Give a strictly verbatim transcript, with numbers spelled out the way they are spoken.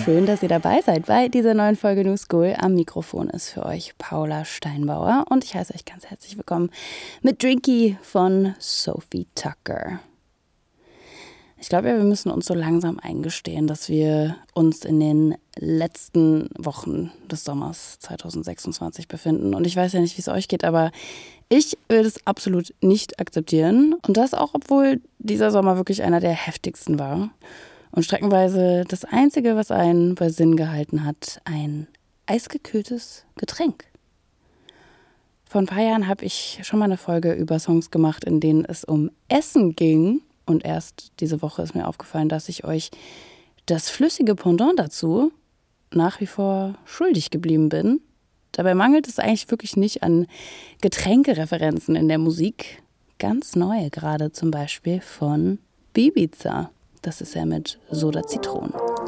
schön, dass ihr dabei seid bei dieser neuen Folge New School. Am Mikrofon ist für euch Paula Steinbauer und ich heiße euch ganz herzlich willkommen mit Drinky von Sophie Tucker. Ich glaube ja, wir müssen uns so langsam eingestehen, dass wir uns in den letzten Wochen des Sommers zwanzig sechsundzwanzig befinden. Und ich weiß ja nicht, wie es euch geht, aber ich will es absolut nicht akzeptieren. Und das auch, obwohl dieser Sommer wirklich einer der heftigsten war. Und streckenweise das Einzige, was einen bei Sinn gehalten hat, ein eisgekühltes Getränk. Vor ein paar Jahren habe ich schon mal eine Folge über Songs gemacht, in denen es um Essen ging. Und erst diese Woche ist mir aufgefallen, dass ich euch das flüssige Pendant dazu nach wie vor schuldig geblieben bin. Dabei mangelt es eigentlich wirklich nicht an Getränkereferenzen in der Musik. Ganz neue gerade zum Beispiel von Ibiza. Das ist ja mit Soda Zitronen.